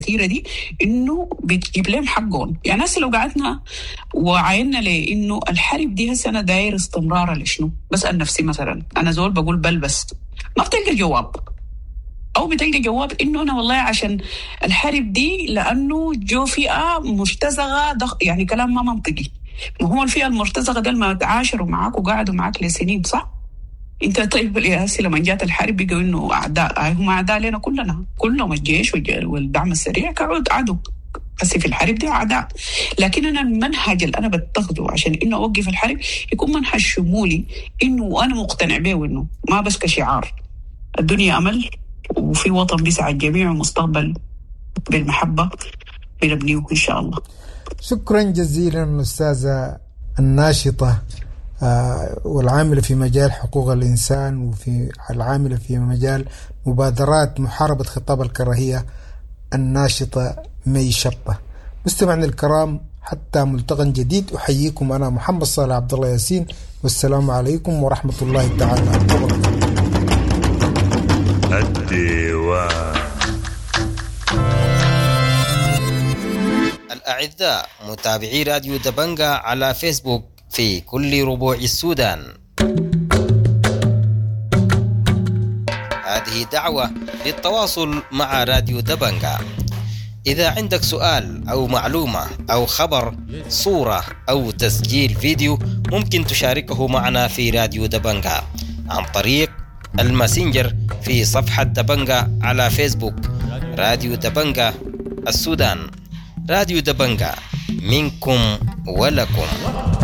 كثيرة دي إنه بتجيب لهم حقهم. يعني هسه لو قعدنا وعينا لإنه الحرب دي هسه أنا داير استمرار لشنو، بسأل نفسي مثلا أنا زول بقول بس ما بتلقى جواب، أو بتلقى جواب إنه أنا والله عشان الحرب دي لأنه جو فئة مرتزقة يعني كلام ما منطقي. ما هو الفئة المرتزقة ده ما تعاشروا معاك وقعدوا معاك لسنين صح؟ انت طيب يا هسي لما جات الحرب بيقوا انه اعداء، هم اعداء لنا كلنا، كلهم الجيش والدعم السريع كانوا عدو، هسي في الحرب دي اعداء. لكن انا المنهج اللي انا بتخذه عشان انه اوقف الحرب يكون منهج شمولي، انه انا مقتنع به انه ما بس كشعار، الدنيا امل وفي وطن بيسعى الجميع ومستقبل بالمحبه بنبنيه ان شاء الله. شكرا جزيلا استاذه الناشطه والعاملة في مجال حقوق الإنسان وفي العاملة في مجال مبادرات محاربة خطاب الكراهية الناشطة مي شطة. مستمعنا الكرام حتى ملتقى جديد أحييكم أنا محمد صالح عبد الله ياسين، والسلام عليكم ورحمة الله تعالى وبركاته. الأعزاء متابعي راديو دبنجة على فيسبوك في كل ربوع السودان، هذه دعوة للتواصل مع راديو دبنجة. إذا عندك سؤال أو معلومة أو خبر، صورة أو تسجيل فيديو، ممكن تشاركه معنا في راديو دبنجة عن طريق الماسنجر في صفحة دبنجة على فيسبوك. راديو دبنجة السودان، راديو دبنجة منكم ولكم.